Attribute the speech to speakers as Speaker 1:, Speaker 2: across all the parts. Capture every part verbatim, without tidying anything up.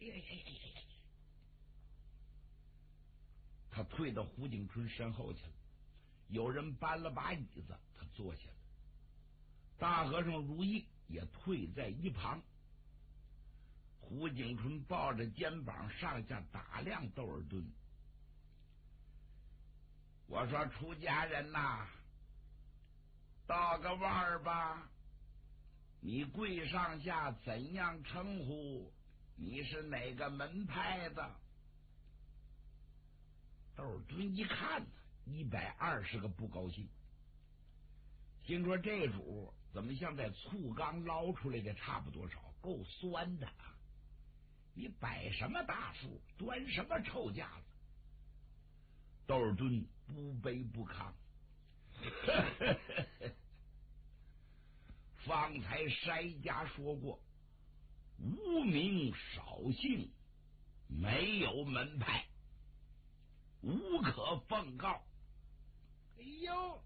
Speaker 1: 哎呀呀呀呀！他退到胡景春身后去了。有人搬了把椅子，他坐下了。大和尚如意也退在一旁。胡景春抱着肩膀上下打量窦尔敦。我说出家人呐，道个腕儿吧，你跪上下怎样称呼？你是哪个门派的？窦尔敦一看一百二十个不高兴，心说这主怎么像在醋缸捞出来的差不多少，够酸的啊！你摆什么大树，端什么臭架子？窦尔敦不卑不亢。方才筛家说过，无名少姓，没有门派，无可奉告。哎呦，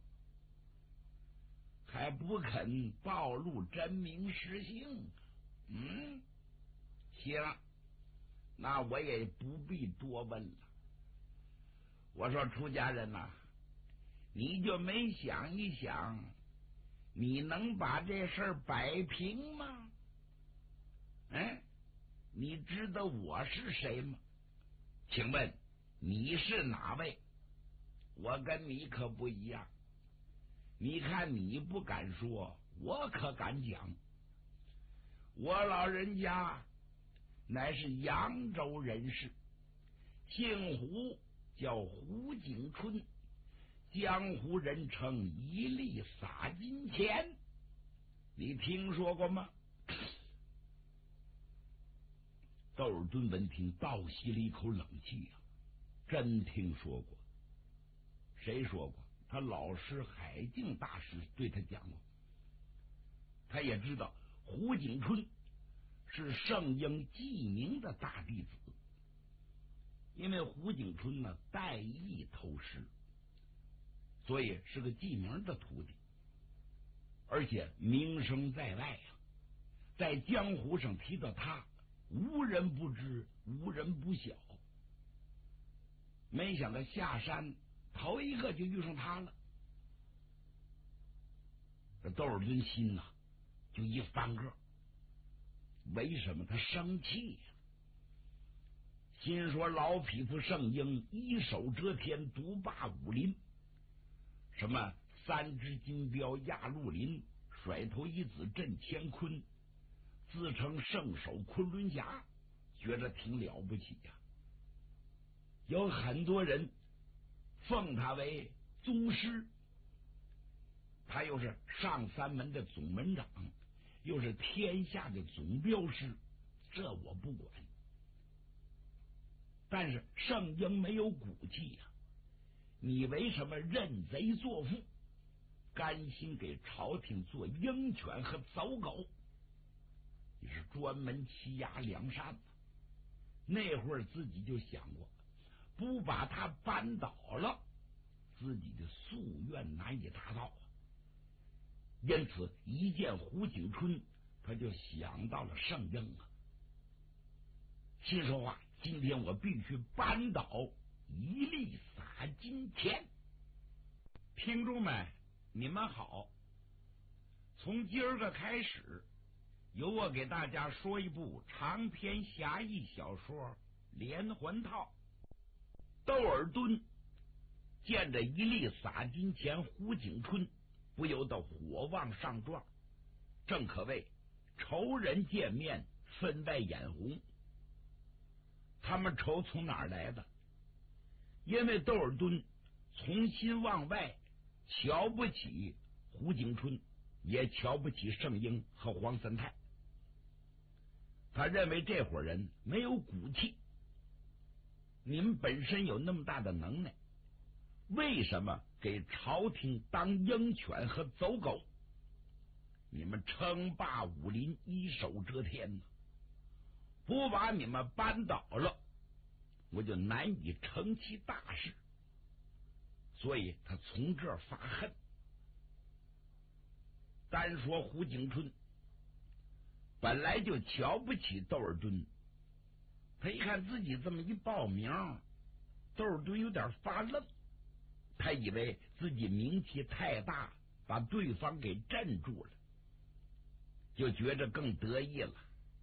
Speaker 1: 还不肯暴露真名实姓。嗯，行，那我也不必多问了。我说出家人呐、啊，你就没想一想，你能把这事儿摆平吗？哎，你知道我是谁吗？请问你是哪位？我跟你可不一样，你看你不敢说，我可敢讲。我老人家乃是扬州人士，姓胡，叫胡景春，江湖人称一粒撒金钱，你听说过吗？窦尔敦闻听倒吸了一口冷气呀、啊，真听说过。谁说过？他老师海静大师对他讲过。他也知道胡景春是圣婴记名的大弟子，因为胡景春呢代意偷师，所以是个记名的徒弟，而且名声在外啊，在江湖上提到他，无人不知，无人不晓。没想到下山头一个就遇上他了，这窦尔敦心呐、啊、就一翻个。为什么他生气呀、啊？心说老匹夫圣婴一手遮天，独霸武林，什么三只金镖压绿林，甩头一子震乾坤，自称圣手昆仑侠，觉得挺了不起呀、啊。有很多人奉他为宗师，他又是上三门的总门长，又是天下的总镖师，这我不管。但是圣婴没有骨气呀、啊，你为什么认贼作父，甘心给朝廷做鹰犬和走狗？你是专门欺压良善的。那会儿自己就想过，不把他扳倒了，自己的夙愿难以达到啊。因此一见胡景春，他就想到了圣婴啊，心说话，今天我必须扳倒一粒撒金钱。听众们，你们好，从今儿个开始，由我给大家说一部长篇侠义小说《连环套》。窦尔敦见着一粒撒金钱胡景春，不由得火旺上撞，正可谓仇人见面分外眼红。他们仇从哪儿来的？因为窦尔敦从心往外瞧不起胡景春，也瞧不起圣婴和黄三泰。他认为这伙人没有骨气，你们本身有那么大的能耐，为什么给朝廷当鹰犬和走狗？你们称霸武林，一手遮天呢？不把你们扳倒了，我就难以成其大事。所以他从这儿发恨。单说胡景春本来就瞧不起窦尔敦， 他一看自己这么一报名，窦尔敦有点发愣，他以为自己名气太大，把对方给镇住了，就觉着更得意了。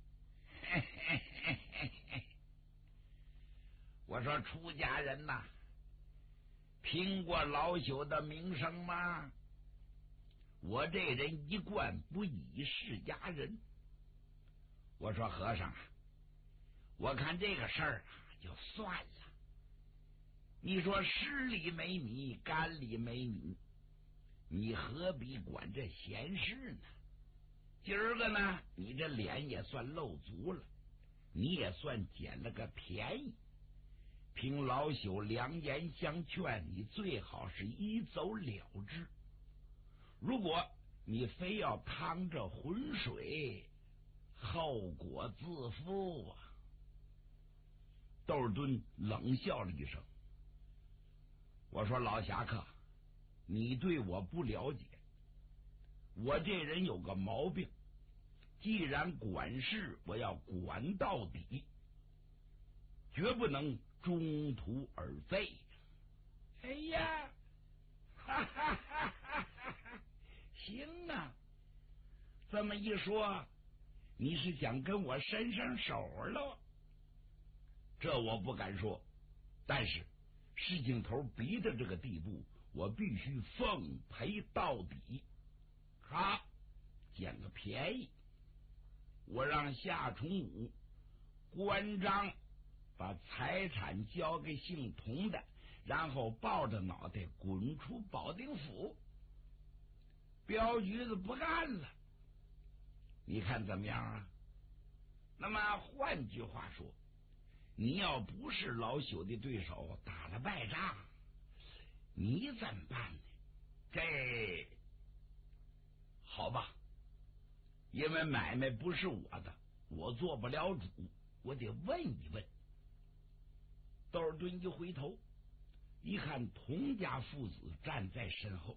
Speaker 1: 我说出家人呐，听过老朽的名声吗？我这人一贯不以世家人。我说和尚啊，我看这个事儿啊就算了。你说湿里没米，干里没米，你何必管这闲事呢？今儿个呢，你这脸也算露足了，你也算捡了个便宜。凭老朽良言相劝，你最好是一走了之。如果你非要趟着浑水，后果自负啊！窦尔敦冷笑了一声，我说老侠客，你对我不了解，我这人有个毛病，既然管事，我要管到底，绝不能中途而废。哎呀，哈哈哈哈哈！行啊，这么一说，你是想跟我伸上手了？这我不敢说，但是事情头逼到这个地步，我必须奉陪到底。好，捡个便宜，我让夏崇武关张把财产交给姓童的，然后抱着脑袋滚出保定府。镖局子不干了，你看怎么样啊？那么换句话说，你要不是老朽的对手，打了败仗，你怎么办呢？这好吧，因为买卖不是我的，我做不了主，我得问一问。窦尔敦一回头，一看童家父子站在身后，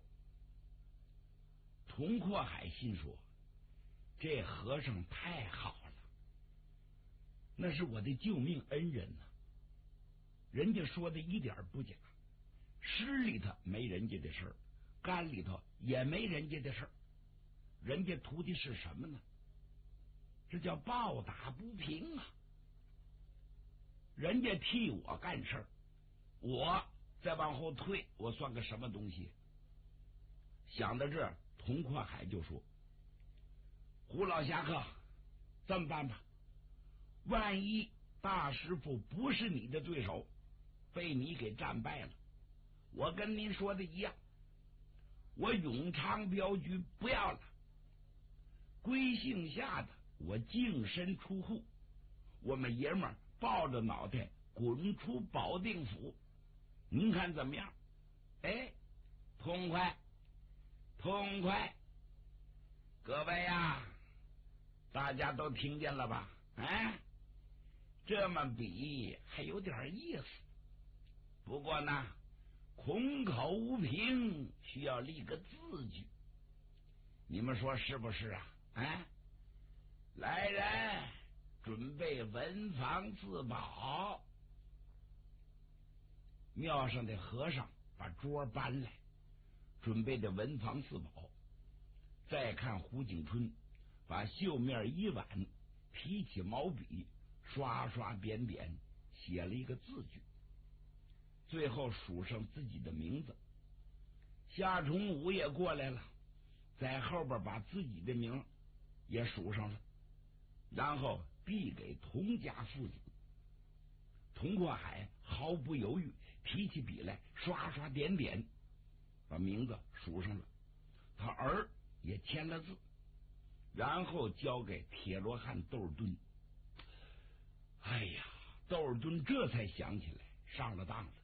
Speaker 1: 童阔海心说：这和尚太好了，那是我的救命恩人呐、啊！人家说的一点不假，湿里头没人家的事儿，干里头也没人家的事儿，人家图的是什么呢？这叫抱打不平啊！人家替我干事儿，我再往后退，我算个什么东西？想到这儿，童阔海就说：胡老侠客，这么办吧，万一大师傅不是你的对手，被你给战败了，我跟您说的一样，我永昌镖局不要了，归姓夏的我净身出户，我们爷们儿抱着脑袋滚出保定府，您看怎么样？哎，痛快痛快！各位呀、啊，大家都听见了吧？哎，这么比还有点意思。不过呢，空口无凭，需要立个字据，你们说是不是啊？哎，来人，准备文房四宝。庙上的和尚把桌搬来，准备的文房四宝。再看胡景春把绣面衣碗提起毛笔，刷刷点点写了一个字据，最后署上自己的名字。夏崇武也过来了，在后边把自己的名也署上了，然后递给童家父子。童阔海毫不犹豫提起笔来，刷刷点点把名字署上了，他儿也签了字，然后交给铁罗汉窦尔敦。哎呀，窦尔敦这才想起来上了当了。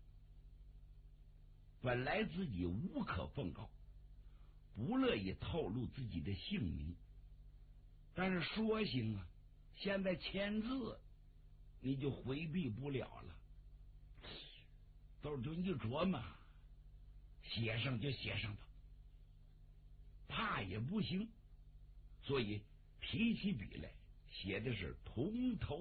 Speaker 1: 本来自己无可奉告，不乐意透露自己的姓名，但是说行啊，现在签字你就回避不了了。窦尔敦一琢磨，写上就写上吧，怕也不行，所以提起笔来写的是铜头